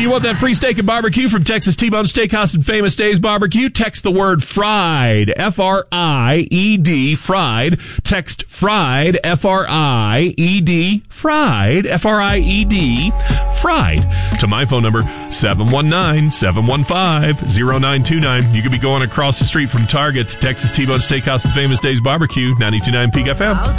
You want that free steak and barbecue from Texas T-Bone Steakhouse and Famous Days Barbecue? Text the word FRIED, F-R-I-E-D, fried. Text FRIED, F-R-I-E-D, fried, F-R-I-E-D, fried, to my phone number, 719-715-0929. You could be going across the street from Target to Texas T-Bone Steakhouse and Famous Days Barbecue, 92.9 Peak FM.